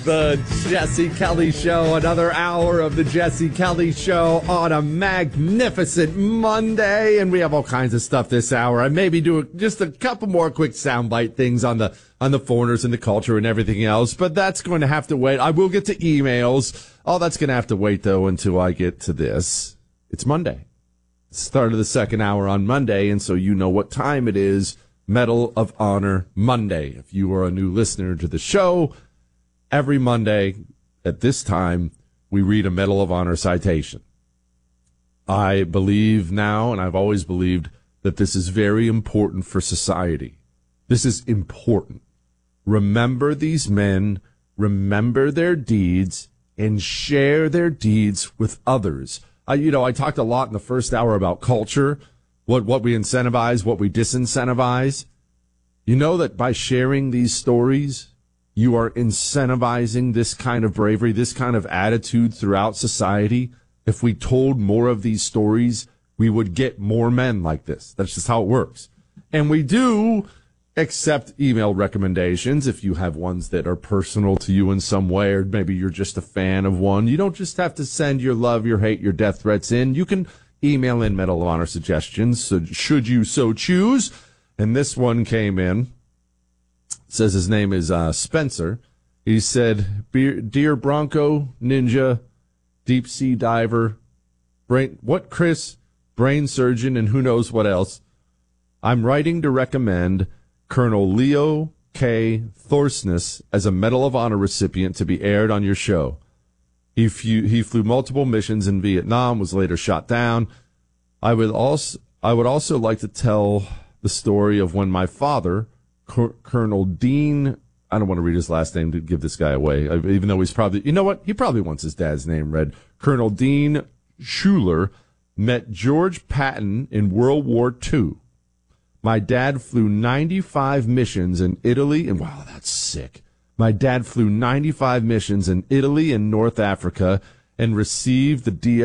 The Jesse Kelly Show, another hour of the Jesse Kelly Show on a magnificent Monday, and we have all kinds of stuff this hour. I maybe do just a couple more quick soundbite things on the foreigners and the culture and everything else, but that's going to have to wait. I will get to emails. All that's going to have to wait, though, until I get to this. It's Monday. Start of the second hour on Monday, and so you know what time it is. Medal of Honor Monday. If you are a new listener to the show, every Monday at this time, we read a Medal of Honor citation. I believe now, and I've always believed, that this is very important for society. This is important. Remember these men, remember their deeds, and share their deeds with others. I talked a lot in the first hour about culture, what we incentivize, what we disincentivize. You know that by sharing these stories, you are incentivizing this kind of bravery, this kind of attitude throughout society. If we told more of these stories, we would get more men like this. That's just how it works. And we do accept email recommendations if you have ones that are personal to you in some way, or maybe you're just a fan of one. You don't just have to send your love, your hate, your death threats in. You can email in Medal of Honor suggestions, so should you so choose. And this one came in. Says his name is Spencer. He said, "Dear Bronco, Ninja, Deep Sea Diver, Chris, Brain Surgeon, and who knows what else. I'm writing to recommend Colonel Leo K. Thorsness as a Medal of Honor recipient to be aired on your show. He flew multiple missions in Vietnam, was later shot down. I would also like to tell the story of when my father, Colonel Dean," I don't want to read his last name to give this guy away, even though he's probably, you know what? He probably wants his dad's name read. "Colonel Dean Schuler met George Patton in World War II. My dad flew 95 missions in Italy, and wow, that's sick. My dad flew 95 missions in Italy and North Africa and received the